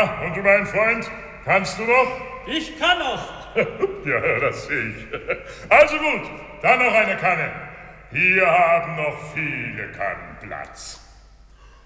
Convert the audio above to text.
Na, und du, mein Freund, kannst du noch? Ich kann noch. Ja, das sehe ich. Also gut, dann noch eine Kanne. Hier haben noch viele Kannen Platz.